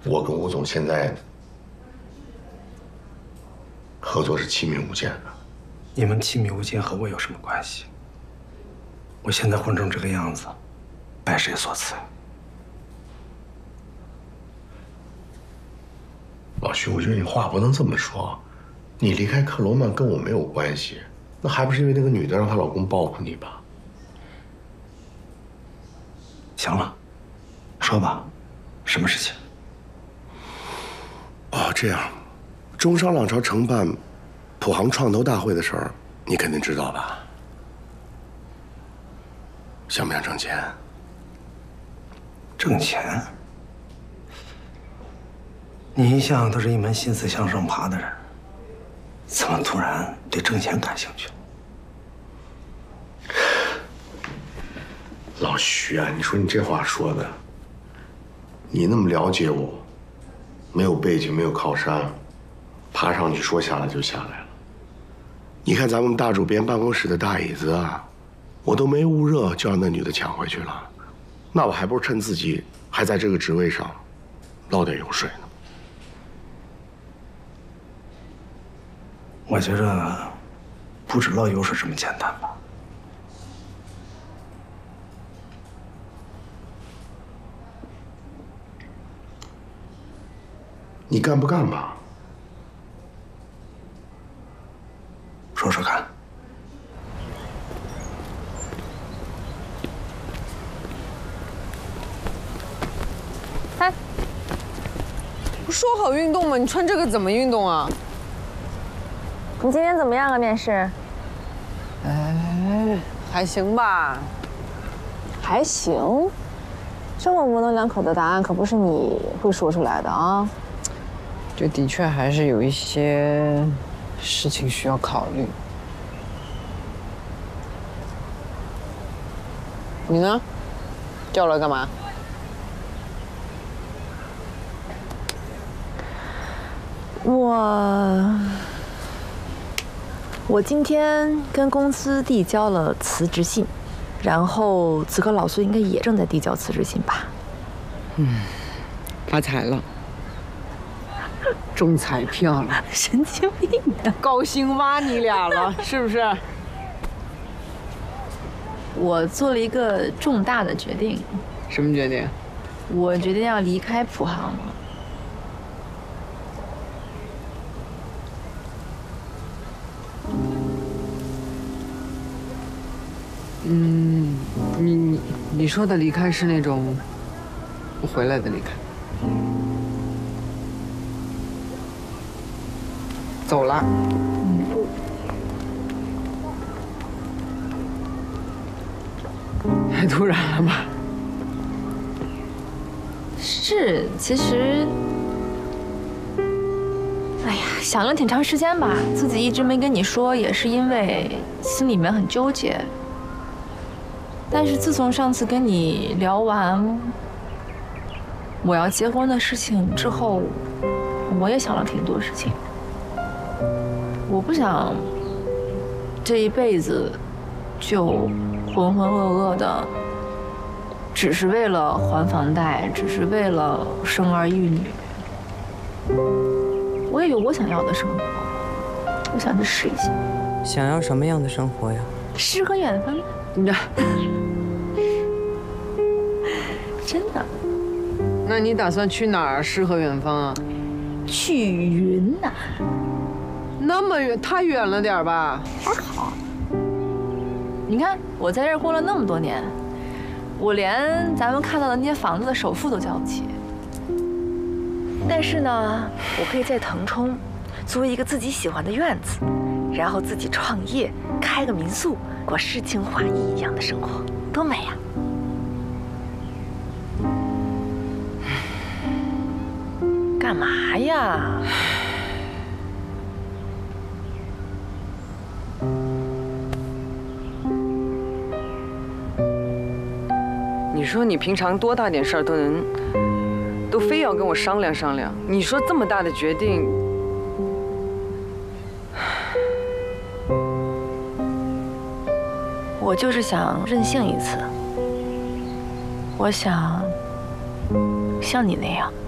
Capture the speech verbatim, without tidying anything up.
我跟吴总现在合作是亲密无间的。 你们亲密无间和我有什么关系？我现在混成这个样子，拜谁所赐？ 老徐，我觉得你话不能这么说。你离开克罗曼跟我没有关系，那还不是因为那个女的让她老公报复你吧？ 行了，说吧，什么事情？ 哦，这样，中商浪潮承办普航创投大会的事儿，你肯定知道吧？想不想挣钱？ 挣钱？你一向都是一门心思向上爬的人，怎么突然对挣钱感兴趣？ 老徐啊，你说你这话说的，你那么了解我，没有背景，没有靠山，爬上去说下来就下来了。你看咱们大主编办公室的大椅子啊，我都没捂热就让那女的抢回去了，那我还不是趁自己还在这个职位上捞点油水呢？ 我觉着不止捞油水这么简单吧。 你干不干吧？ 说说看。 哎，不说好运动吗？你穿这个怎么运动啊？ 你今天怎么样啊？面试？ 哎，还行吧。 还行。这么模棱两可的答案可不是你会说出来的啊。 这的确还是有一些事情需要考虑。你呢？叫我来干嘛？ 我我今天跟公司递交了辞职信，然后此刻老孙应该也正在递交辞职信吧？ 嗯，发财了。中彩票了， 神经病啊！ 高兴挖你俩了，是不是？ 我做了一个重大的决定。 什么决定？ 我决定要离开普航了。 嗯，你你你说的离开是那种不回来的离开。走了。嗯。太突然了吧？ 是，其实，哎呀，想了挺长时间吧，自己一直没跟你说，也是因为心里面很纠结。但是自从上次跟你聊完我要结婚的事情之后，我也想了挺多事情。我不想这一辈子就浑浑噩噩的，只是为了还房贷，只是为了生儿育女。我也有我想要的生活，我想去试一下。 想要什么样的生活呀？ 诗和远方。 你真的？ 那你打算去哪儿？诗和远方啊？ 去云南。 那么远，太远了点吧？ 还好。你看，我在这儿过了那么多年，我连咱们看到的那些房子的首付都交不起。但是呢，我可以在腾冲租一个自己喜欢的院子，然后自己创业，开个民宿，过诗情画意一样的生活，多美呀！干嘛呀？ 你说你平常多大点事儿都能，都非要跟我商量商量。你说这么大的决定， 我就是想任性一次，我想像你那样。